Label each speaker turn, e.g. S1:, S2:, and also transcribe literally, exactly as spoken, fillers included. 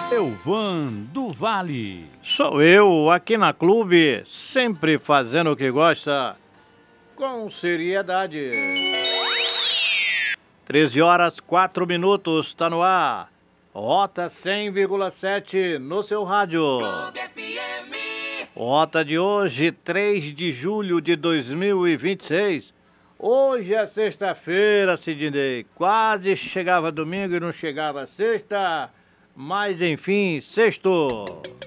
S1: Elvan do Vale.
S2: Sou eu, aqui na Clube, sempre fazendo o que gosta, com seriedade. treze horas, quatro minutos, tá no ar. Rota cem vírgula sete no seu rádio. Rota de hoje, três de julho de dois mil e vinte e seis. Hoje é sexta-feira, Sidney. Quase chegava domingo e não chegava sexta. Mas enfim, sexto.